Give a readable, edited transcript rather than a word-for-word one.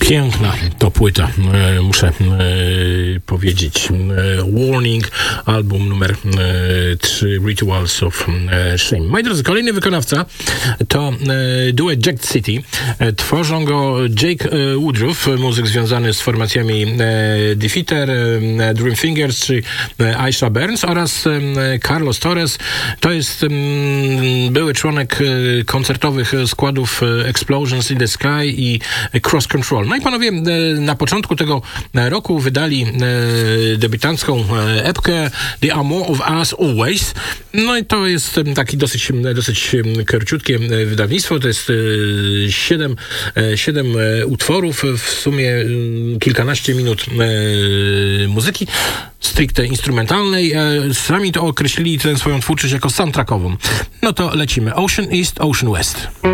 Piękna to płyta, muszę powiedzieć. Warning, album numer 3, Rituals of Shame. Moi drodzy, kolejny wykonawca to duet Jack City. Tworzą go Jake Woodruff, muzyk związany z formacjami Defeater, Dream Fingers czy Aisha Burns, oraz Carlos Torres. To jest były członek koncertowych składów Explosions in the Sky i Cross Control. No i panowie na początku tego roku wydali debiutancką epkę The Amour of Us Always. No i to jest taki dosyć króciutkie wydawnictwo. To jest 7 utworów, w sumie kilkanaście minut muzyki stricte instrumentalnej. Sami to określili tę swoją twórczość jako soundtrackową. No to lecimy. Ocean East, Ocean West.